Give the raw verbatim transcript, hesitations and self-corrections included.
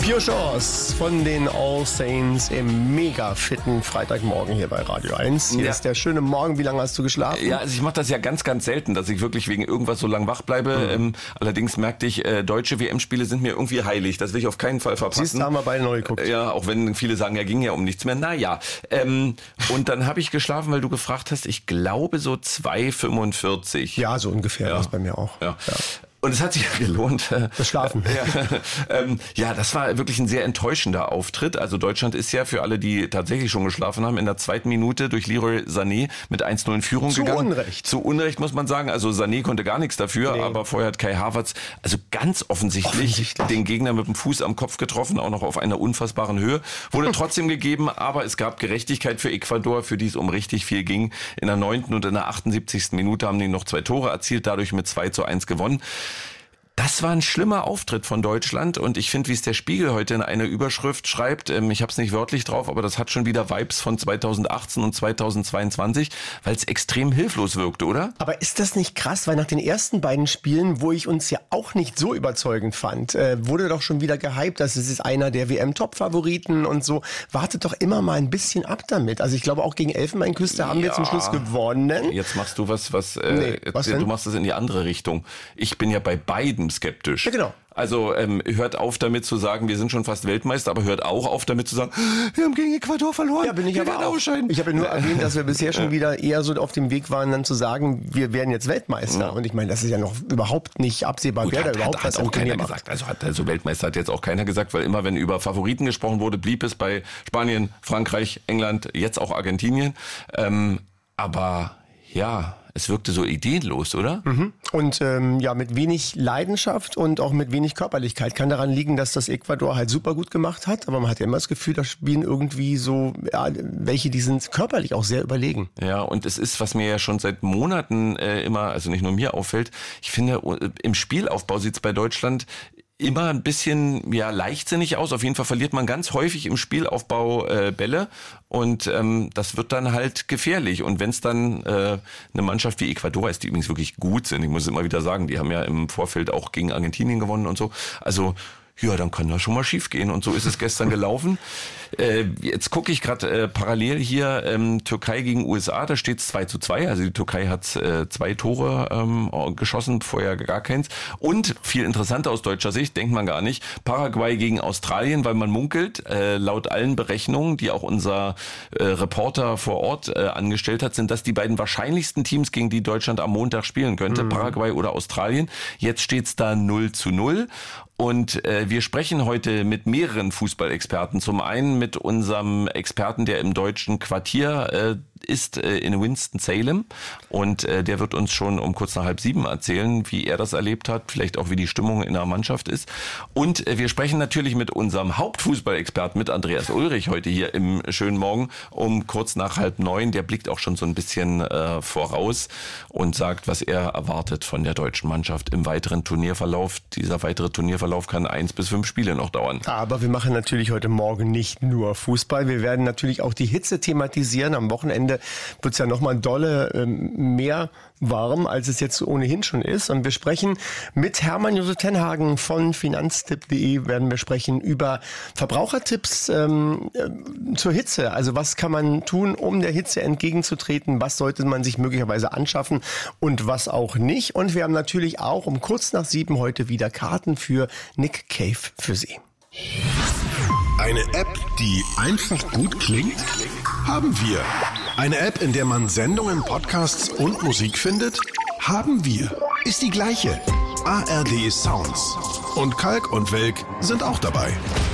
Pure Chance von den All Saints im mega fitten Freitagmorgen hier bei Radio eins. Hier ja. ist der schöne Morgen. Wie lange hast du geschlafen? Ja, also ich mache das ja ganz, ganz selten, dass ich wirklich wegen irgendwas so lang wach bleibe. Mhm. Ähm, allerdings merkte ich, äh, deutsche W M-Spiele sind mir irgendwie heilig. Das will ich auf keinen Fall verpassen. Siehst du, haben wir beide neu geguckt. Ja, auch wenn viele sagen, ja, ging ja um nichts mehr. Naja, ähm, und dann habe ich geschlafen, weil du gefragt hast, ich glaube so zwei fünfundvierzig. Ja, so ungefähr ja. war es bei mir auch. Ja. ja. Und es hat sich ja gelohnt. Das Schlafen. Ja, ähm, ja, das war wirklich ein sehr enttäuschender Auftritt. Also Deutschland ist ja für alle, die tatsächlich schon geschlafen haben, in der zweiten Minute durch Leroy Sané mit eins null in Führung Zu gegangen. Zu Unrecht. Zu Unrecht, muss man sagen. Also Sané konnte gar nichts dafür, nee. aber vorher hat Kai Havertz also ganz offensichtlich, offensichtlich den Gegner mit dem Fuß am Kopf getroffen, auch noch auf einer unfassbaren Höhe. Wurde trotzdem gegeben, aber es gab Gerechtigkeit für Ecuador, für die es um richtig viel ging. In der neunten und in der achtundsiebzigsten Minute haben die noch zwei Tore erzielt, dadurch mit zwei zu eins gewonnen. Das war ein schlimmer Auftritt von Deutschland und ich finde, wie es der Spiegel heute in einer Überschrift schreibt, ähm, ich habe es nicht wörtlich drauf, aber das hat schon wieder Vibes von zweitausendachtzehn und zweitausendzweiundzwanzig, weil es extrem hilflos wirkte, oder? Aber ist das nicht krass, weil nach den ersten beiden Spielen, wo ich uns ja auch nicht so überzeugend fand, äh, wurde doch schon wieder gehypt, dass es ist einer der W M-Top-Favoriten und so. Wartet doch immer mal ein bisschen ab damit. Also ich glaube, auch gegen Elfenbeinküste haben ja. wir zum Schluss gewonnen. Jetzt machst du was, was, äh, nee, was du machst das in die andere Richtung. Ich bin ja bei beiden skeptisch. Ja, genau. Also ähm, hört auf damit zu sagen, wir sind schon fast Weltmeister, aber hört auch auf damit zu sagen, wir haben gegen Ecuador verloren. Ja, bin ich wir aber auch. Ausscheiden. Ich habe ja nur erwähnt, dass wir bisher schon wieder eher so auf dem Weg waren, dann zu sagen, wir werden jetzt Weltmeister. Ja. Und ich meine, das ist ja noch überhaupt nicht absehbar, Gut, wer hat, da überhaupt hat, was hat auch keiner macht. gesagt. Also hat also Weltmeister hat jetzt auch keiner gesagt, weil immer wenn über Favoriten gesprochen wurde, blieb es bei Spanien, Frankreich, England, jetzt auch Argentinien. Ähm, aber ja, es wirkte so ideenlos, oder? Mhm. Und ähm, ja, mit wenig Leidenschaft und auch mit wenig Körperlichkeit. Kann daran liegen, dass das Ecuador halt super gut gemacht hat, aber man hat ja immer das Gefühl, da spielen irgendwie so ja, welche, die sind körperlich auch sehr überlegen. Ja, und es ist, was mir ja schon seit Monaten äh, immer, also nicht nur mir auffällt, ich finde, im Spielaufbau sieht es bei Deutschland immer ein bisschen ja leichtsinnig aus. Auf jeden Fall verliert man ganz häufig im Spielaufbau äh, Bälle und ähm, das wird dann halt gefährlich. Und wenn es dann äh, eine Mannschaft wie Ecuador ist, die übrigens wirklich gut sind, ich muss es immer wieder sagen, die haben ja im Vorfeld auch gegen Argentinien gewonnen und so, also ja, dann kann das schon mal schief gehen. Und so ist es gestern gelaufen. Äh, jetzt gucke ich gerade äh, parallel hier, ähm, Türkei gegen U S A, da steht es zwei zu zwei. Also die Türkei hat äh, zwei Tore ähm, geschossen, vorher gar keins. Und viel interessanter aus deutscher Sicht, denkt man gar nicht, Paraguay gegen Australien, weil man munkelt, äh, laut allen Berechnungen, die auch unser äh, Reporter vor Ort äh, angestellt hat, sind das die beiden wahrscheinlichsten Teams, gegen die Deutschland am Montag spielen könnte, mhm. Paraguay oder Australien. Jetzt steht es da null zu null. Und äh, wir sprechen heute mit mehreren Fußballexperten. Zum einen mit unserem Experten, der im deutschen Quartier äh, ist, äh, in Winston-Salem. Und äh, der wird uns schon um kurz nach halb sieben erzählen, wie er das erlebt hat, vielleicht auch wie die Stimmung in der Mannschaft ist. Und äh, wir sprechen natürlich mit unserem Hauptfußballexperten, mit Andreas Ulrich, heute hier im schönen Morgen um kurz nach halb neun. Der blickt auch schon so ein bisschen äh, voraus und sagt, was er erwartet von der deutschen Mannschaft im weiteren Turnierverlauf. Dieser weitere Turnierverlauf kann eins bis fünf Spiele noch dauern. Aber wir machen natürlich heute Morgen nicht nur Fußball. Wir werden natürlich auch die Hitze thematisieren. Am Wochenende wird es ja nochmal dolle ähm, mehr warm, als es jetzt ohnehin schon ist. Und wir sprechen mit Hermann Josef Tenhagen von finanztipp punkt de, werden wir sprechen über Verbrauchertipps ähm, äh, zur Hitze. Also was kann man tun, um der Hitze entgegenzutreten? Was sollte man sich möglicherweise anschaffen und was auch nicht? Und wir haben natürlich auch um kurz nach sieben heute wieder Karten für Nick Cave für Sie. Eine App, die einfach gut klingt? Haben wir. Eine App, in der man Sendungen, Podcasts und Musik findet? Haben wir. Ist die gleiche. A R D Sounds. Und Kalk und Welk sind auch dabei.